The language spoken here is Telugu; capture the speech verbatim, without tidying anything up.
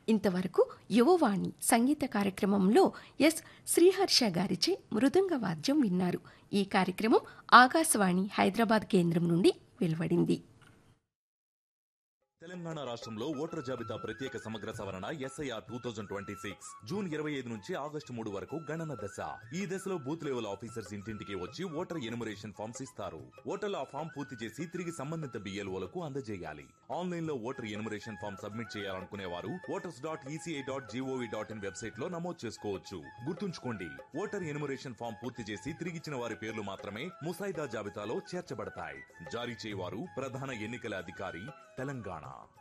ఇంతవరకు యువవాణి సంగీత కార్యక్రమంలో ఎస్ శ్రీహర్ష గారిచే మృదంగ వాద్యం విన్నారు. ఈ కార్యక్రమం ఆకాశవాణి హైదరాబాద్ కేంద్రం నుండి వెలువడింది. తెలంగాణ రాష్ట్రంలో ఓటర్ జాబితా ప్రత్యేక సమగ్ర సవరణ SIR two thousand twenty six June ఇరవై ఐదు నుంచి ఆగస్టు మూడు వరకు గణన దశ. ఈ దశలో బూత్ లెవెల్ ఆఫీసర్స్ ఇంటింటికి వచ్చి ఓటర్ ఎన్యుమరేషన్ ఫామ్స్ ఇస్తారు. ఓటర్లు ఆ ఫామ్ పూర్తి చేసి తిరిగి సంబంధిత బిఎల్ఓలకు అందజేయాలి. ఆన్లైన్ లో ఓటర్ ఎన్యుమరేషన్ ఫామ్ సబ్మిట్ చేయాలనుకునే వారు voters dot ECI dot GOV dot in website లో నమోదు చేసుకోవచ్చు. గుర్తుంచుకోండి, ఓటర్ ఎన్యుమరేషన్ ఫామ్ పూర్తి చేసి తిరిగిచ్చిన వారి పేర్లు మాత్రమే ముసాయిదా జాబితాలో చేర్చబడతాయి. జారీ చేయవారు ప్రధాన ఎన్నికల అధికారి, తెలంగాణ.